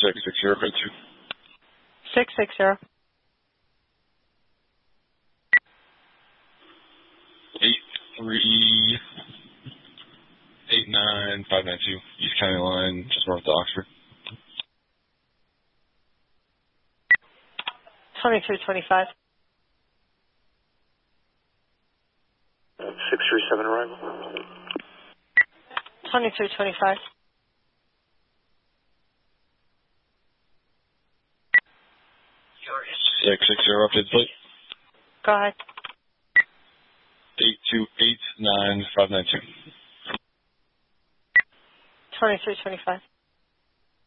660, code 2. 660. 8389592, East County line, just north of Oxford. 2325. 637 arrival. 2325. 660, updated plate. Go ahead. 8289592. 2325.